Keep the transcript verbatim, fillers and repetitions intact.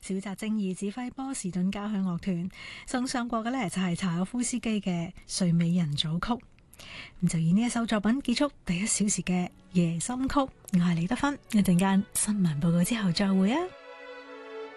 小澤征爾指揮波士頓交響樂團送上過嘅呢，就係柴可夫斯基嘅《睡美人組曲》。咁就以呢一首作品結束第一小時嘅夜深曲。我係李德芬，一陣間新聞報告之後再會啊！